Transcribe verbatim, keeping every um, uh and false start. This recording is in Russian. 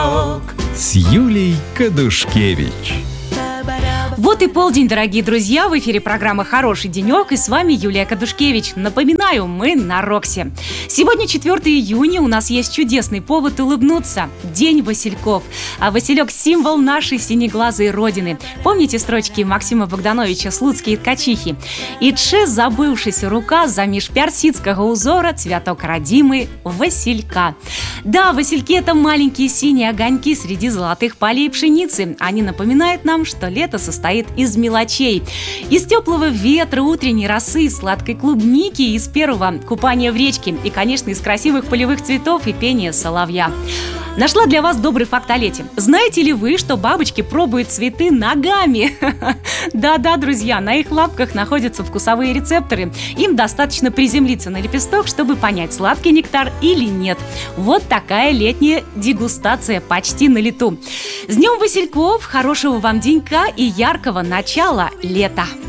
денек с Юлей Кадушкевич. Вот и полдень, дорогие друзья, в эфире программа «Хороший денек», и с вами Юлия Кадушкевич. Напоминаю, мы на Роксе. Сегодня четвёртого июня, у нас есть чудесный повод улыбнуться. День Васильков. А Василек – символ нашей синеглазой родины. Помните строчки Максима Богдановича «Слуцкие ткачихи»? «Итше забывшись рука заміж персидского узора цвяток родимый Василька». Да, Васильки – это маленькие синие огоньки среди золотых полей пшеницы. Они напоминают нам, что лето состоит из мелочей. Из теплого ветра, утренней росы, сладкой клубники, из первого купания в речке и, конечно, из красивых полевых цветов и пения соловья. Нашла для вас добрый факт о лете. Знаете ли вы, что бабочки пробуют цветы ногами? Да-да, друзья, на их лапках находятся вкусовые рецепторы. Им достаточно приземлиться на лепесток, чтобы понять, сладкий нектар или нет. Вот такая летняя дегустация почти на лету. С Днем Васильков, хорошего вам денька и яркого начала лета!